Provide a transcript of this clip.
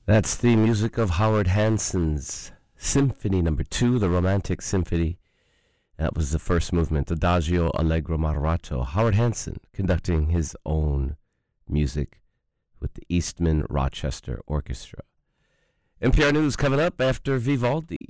That's the music of Howard Hanson's Symphony No. 2, the Romantic Symphony. That was the first movement, Adagio Allegro Moderato. Howard Hanson conducting his own music with the Eastman Rochester Orchestra. NPR News coming up after Vivaldi.